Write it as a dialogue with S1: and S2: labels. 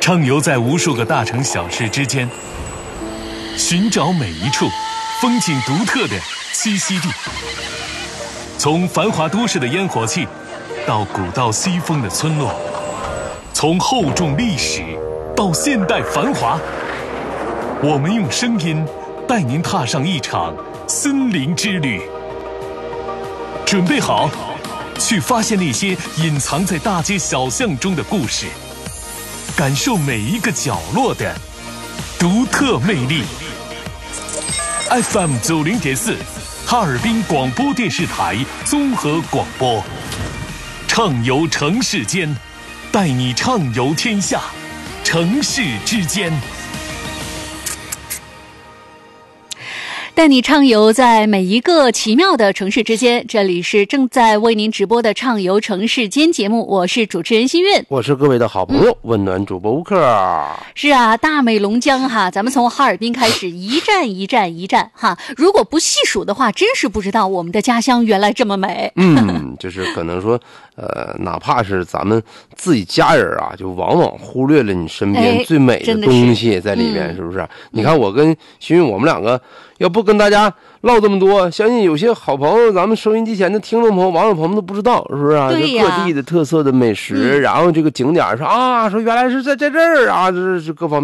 S1: 畅游在无数个大城小市之间，寻找每一处风景独特的栖息地。从繁华都市的烟火气，到古道西风的村落，从厚重历史到现代繁华，我们用声音带您踏上一场森林之旅。准备好，去发现那些隐藏在大街小巷中的故事，感受每一个角落的独特魅力。FM 90.4，哈尔滨广播电视台综合广播，畅游城市间，带你畅游天下，城市之间。
S2: 带你畅游在每一个奇妙的城市之间，这里是正在为您直播的畅游城市间节目，我是主持人心韵，
S3: 我是各位的好朋友，温暖主播吴克。
S2: 是啊，大美龙江哈，咱们从哈尔滨开始，一站一站一站哈，如果不细数的话，真是不知道我们的家乡原来这么美。
S3: 就是可能说，哪怕是咱们自己家人啊，就往往忽略了你身边最美的东西在里面，是不是？你看我跟心韵，我们两个要不跟大家唠这么多，相信有些好朋友，咱们收音机前的听众朋友、网友朋友们都不知道，是不是啊？
S2: 对呀，
S3: 各地的特色的美食，然后这个景点说啊，说原来是在这儿啊，这是各方面。